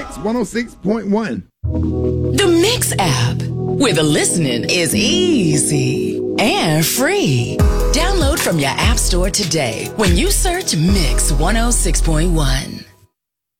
Mix 106.1. The Mix app, where the listening is easy and free. Download from your app store today when you search Mix 106.1.